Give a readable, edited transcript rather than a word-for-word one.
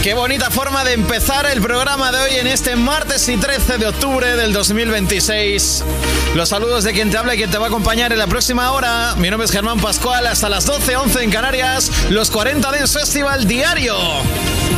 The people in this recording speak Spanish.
Qué bonita forma de empezar el programa de hoy en este martes y 13 de octubre del 2026. Los saludos de quien te habla y quien te va a acompañar en la próxima hora. Mi nombre es Germán Pascual, hasta las 12:11 en Canarias, los 40 Dance Festival diario.